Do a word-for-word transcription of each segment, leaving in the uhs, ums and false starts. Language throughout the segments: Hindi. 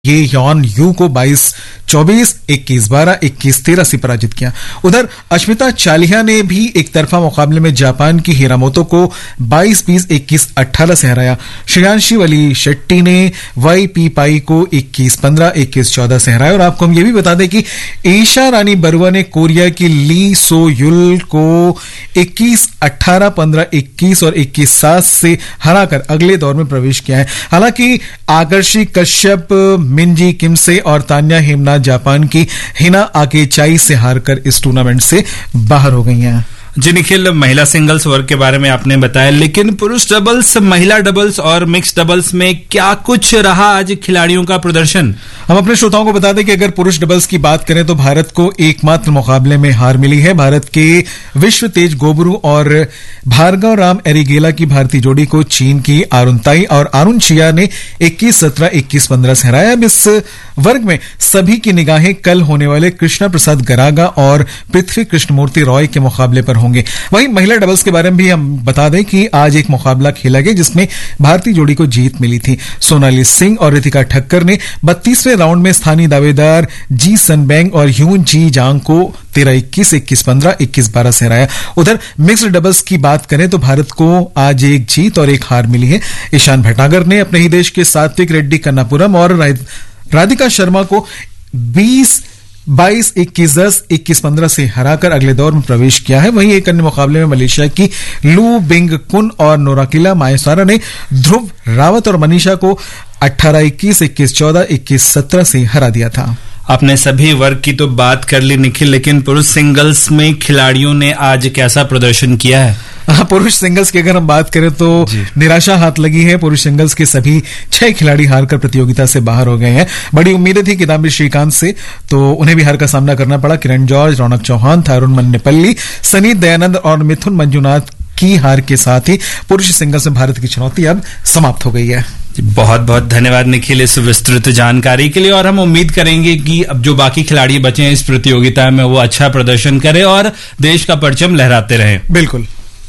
ये यॉन यू को बाईस चौबीस, इक्कीस बारह, इक्कीस तेरह से पराजित किया। उधर अश्मिता चालिहा ने भी एक तरफा मुकाबले में जापान की हिरामोतो को बाईस बीस, इक्कीस अठारह से हराया। श्रेयांशी वली शेट्टी ने वाई पी पाई को इक्कीस पंद्रह, इक्कीस चौदह से हराया। और आपको हम ये भी बता दें कि ईशा रानी बरुआ ने कोरिया की ली सो युल को इक्कीस अठारह, पंद्रह इक्कीस और इक्कीस सात से हराकर अगले दौर में प्रवेश किया है। हालांकि आकर्षी कश्यप मिंजी किमसे और तान्या हेमनाथ जापान की हिना आकेचाई से हारकर इस टूर्नामेंट से बाहर हो गई हैं। जी निखिल, महिला सिंगल्स वर्ग के बारे में आपने बताया, लेकिन पुरुष डबल्स, महिला डबल्स और मिक्स डबल्स में क्या कुछ रहा आज खिलाड़ियों का प्रदर्शन? हम अपने श्रोताओं को बता दें कि अगर पुरुष डबल्स की बात करें तो भारत को एकमात्र मुकाबले में हार मिली है। भारत के विश्व तेज गोबरू और भार्गव राम एरिगेला की भारतीय जोड़ी को चीन की आरुण ताई और आरुण शिया ने इक्कीस सत्रह, इक्कीस पंद्रह से हराया। अब इस वर्ग में सभी की निगाहें कल होने वाले कृष्णा प्रसाद गरागा और पृथ्वी कृष्णमूर्ति रॉय के मुकाबले पर होंगे। वहीं महिला डबल्स के बारे में भी हम बता दें कि आज एक मुकाबला खेला गया जिसमें भारतीय जोड़ी को जीत मिली थी। सोनाली सिंह और रितिका ठक्कर ने बत्तीसवें राउंड में स्थानीय दावेदार जी सनबैंग और ह्यून जी जांग को तेरह इक्कीस, इक्कीस पंद्रह, इक्कीस बारह से हराया। उधर मिक्स्ड डबल्स की बात करें तो भारत को आज एक जीत और एक हार मिली है। ईशान भटनागर ने अपने ही देश के सात्विक रेड्डी कन्नापुरम और राधिका शर्मा को बीस बाईस, इक्कीस दस, इक्कीस पंद्रह से हराकर अगले दौर में प्रवेश किया है। वहीं एक अन्य मुकाबले में मलेशिया की लू बिंग कुन और नोराकिला मायसारा ने ध्रुव रावत और मनीषा को अठारह इक्कीस, इक्कीस चौदह, इक्कीस सत्रह से हरा दिया था। आपने सभी वर्ग की तो बात कर ली निखिल, लेकिन पुरुष सिंगल्स में खिलाड़ियों ने आज कैसा प्रदर्शन किया है? हाँ, पुरुष सिंगल्स की अगर हम बात करें तो निराशा हाथ लगी है। पुरुष सिंगल्स के सभी छह खिलाड़ी हारकर प्रतियोगिता से बाहर हो गए हैं। बड़ी उम्मीदें थी किदाम्बी श्रीकांत से, तो उन्हें भी हार का सामना करना पड़ा। किरण जॉर्ज, रौनक चौहान, थारुण मन्नेपल्ली, सनीत दयानंद और मिथुन मंजुनाथ की हार के साथ ही पुरुष सिंगल्स में भारत की चुनौती अब समाप्त हो गई है। बहुत बहुत धन्यवाद निखिल इस विस्तृत जानकारी के लिए, और हम उम्मीद करेंगे कि अब जो बाकी खिलाड़ी बचे हैं इस प्रतियोगिता में वो अच्छा प्रदर्शन करें और देश का परचम लहराते रहें। बिल्कुल।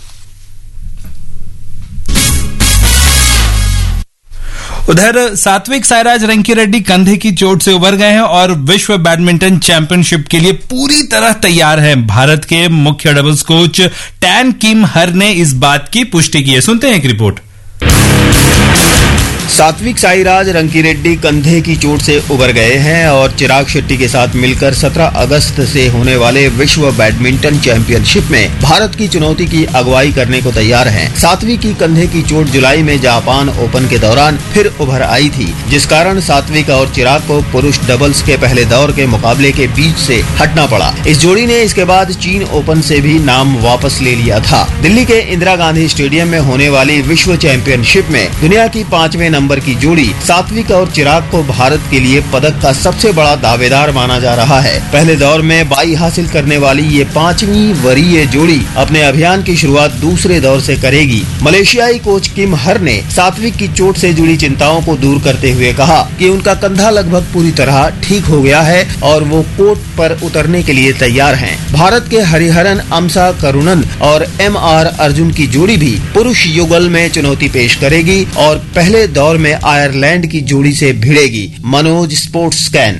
उधर सात्विक साईराज रंकीरेड्डी कंधे की चोट से उबर गए हैं और विश्व बैडमिंटन चैंपियनशिप के लिए पूरी तरह तैयार हैं। भारत के मुख्य डबल्स कोच टैन किम हर ने इस बात की पुष्टि की है। सुनते हैं एक रिपोर्ट। सात्विक साईराज रंकीरेड्डी कंधे की चोट से उबर गए हैं और चिराग शेट्टी के साथ मिलकर सत्रह अगस्त से होने वाले विश्व बैडमिंटन चैंपियनशिप में भारत की चुनौती की अगुवाई करने को तैयार हैं। सात्विक की कंधे की चोट जुलाई में जापान ओपन के दौरान फिर उभर आई थी, जिस कारण सात्विक और चिराग को पुरुष डबल्स के पहले दौर के मुकाबले के बीच से हटना पड़ा। इस जोड़ी ने इसके बाद चीन ओपन से भी नाम वापस ले लिया था। दिल्ली के इंदिरा गांधी स्टेडियम में होने वाली विश्व चैंपियनशिप में दुनिया की पांचवें नंबर की जोड़ी सात्विक और चिराग को भारत के लिए पदक का सबसे बड़ा दावेदार माना जा रहा है। पहले दौर में बाई हासिल करने वाली ये पांचवी वरीय जोड़ी अपने अभियान की शुरुआत दूसरे दौर से करेगी। मलेशियाई कोच किम हर ने सात्विक की चोट से जुड़ी चिंताओं को दूर करते हुए कहा कि उनका कंधा लगभग पूरी तरह ठीक हो गया है और वो कोर्ट पर उतरने के लिए तैयार हैं। भारत के हरिहरन अमसा करुणन और एम आर अर्जुन की जोड़ी भी पुरुष युगल में चुनौती पेश करेगी और पहले दौर में आयरलैंड की जोड़ी से भिड़ेगी। Manoj, sports scan.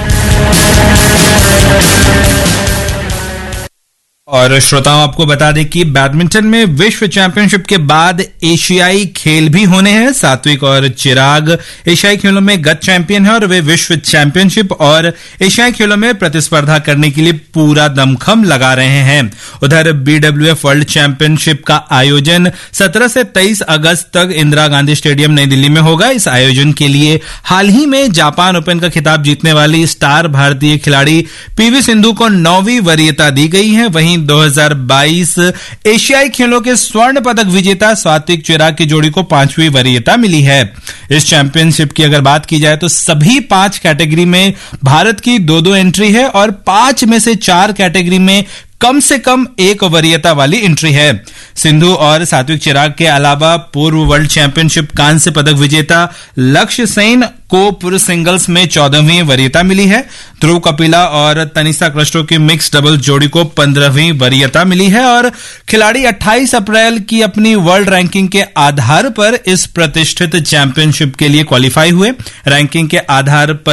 और श्रोताओं, आपको बता दें कि बैडमिंटन में विश्व चैंपियनशिप के बाद एशियाई खेल भी होने हैं। सात्विक और चिराग एशियाई खेलों में गत चैंपियन है और वे विश्व चैंपियनशिप और एशियाई खेलों में प्रतिस्पर्धा करने के लिए पूरा दमखम लगा रहे हैं। उधर बीडब्ल्यूएफ वर्ल्ड चैंपियनशिप का आयोजन सत्रह से तेईस अगस्त तक इंदिरा गांधी स्टेडियम नई दिल्ली में होगा। इस आयोजन के लिए हाल ही में जापान ओपन का खिताब जीतने वाली स्टार भारतीय खिलाड़ी पीवी सिंधु को नौवीं वरीयता दी गई है। वहीं दो हज़ार बाईस एशियाई खेलों के स्वर्ण पदक विजेता सात्विक चिराग की जोड़ी को पांचवी वरीयता मिली है। इस चैंपियनशिप की अगर बात की जाए तो सभी पांच कैटेगरी में भारत की दो दो एंट्री है और पांच में से चार कैटेगरी में कम से कम एक वरीयता वाली एंट्री है। सिंधु और सात्विक चिराग के अलावा पूर्व वर्ल्ड चैंपियनशिप कांस्य पदक विजेता लक्ष्य सेन को पुरुष सिंगल्स में चौदहवीं वरीयता मिली है। ध्रुव कपिला और तनिषा क्रिस्टो की मिक्स डबल जोड़ी को पंद्रहवीं वरीयता मिली है और खिलाड़ी अट्ठाईस अप्रैल की अपनी वर्ल्ड रैंकिंग के आधार पर इस प्रतिष्ठित चैंपियनशिप के लिए क्वालिफाई हुए। रैंकिंग के आधार पर